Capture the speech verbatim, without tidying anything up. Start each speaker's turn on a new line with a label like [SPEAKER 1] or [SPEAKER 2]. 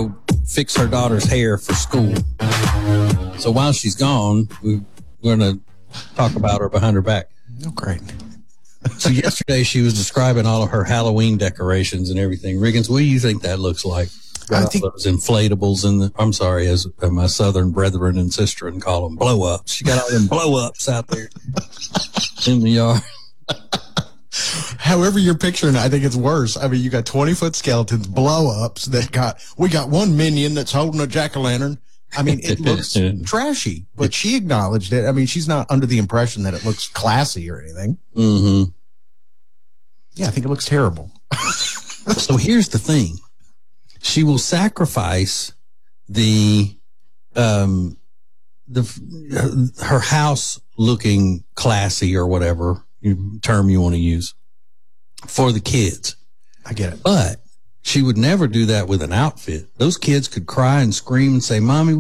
[SPEAKER 1] go fix her daughter's hair for school. So while she's gone, we, we're going to talk about her behind her back.
[SPEAKER 2] Oh, great.
[SPEAKER 1] So yesterday she was describing all of her Halloween decorations and everything. Riggins, what do you think that looks like? I think those inflatables in the, I'm sorry, as my southern brethren and sister and call them blow ups. She got all them blow ups out there in the yard.
[SPEAKER 2] However you're picturing it, I think it's worse. I mean, you got twenty foot skeletons, blow ups that got, we got one minion that's holding a jack-o'-lantern. I mean, it looks trashy, but she acknowledged it. I mean, she's not under the impression that it looks classy or anything.
[SPEAKER 1] Mm-hmm.
[SPEAKER 2] Yeah, I think it looks terrible.
[SPEAKER 1] So here's the thing. She will sacrifice the, um, the, her house looking classy or whatever term you want to use for the kids.
[SPEAKER 2] I get it.
[SPEAKER 1] But she would never do that with an outfit. Those kids could cry and scream and say, Mommy,